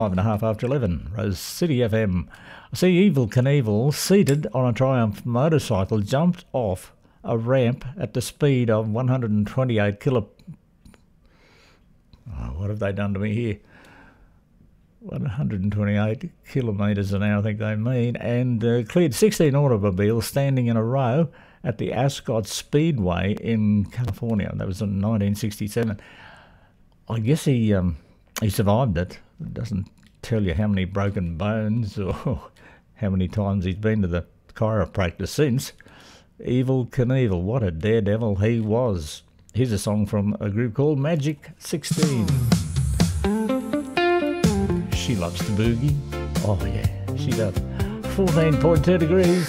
5.5 after 11, Rose City FM. I see Evel Knievel seated on a Triumph motorcycle jumped off a ramp at the speed of 128 kilo. Oh, what have they done to me here? 128 kilometres an hour, I think they mean, and cleared 16 automobiles standing in a row at the Ascot Speedway in California. That was in 1967. I guess he survived it. It doesn't tell you how many broken bones or how many times he's been to the chiropractor since. Evel Knievel, what a daredevil he was. Here's a song from a group called Magic 16. She loves to boogie. Oh yeah, she does. 14.2 degrees.